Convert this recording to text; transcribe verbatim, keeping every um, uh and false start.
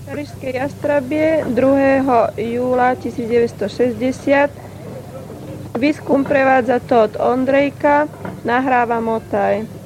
Karišské Jastrabie druhého júla tisícdeväťstošesťdesiat. Výskum prevádza Todd Ondrejka, nahráva Motaj.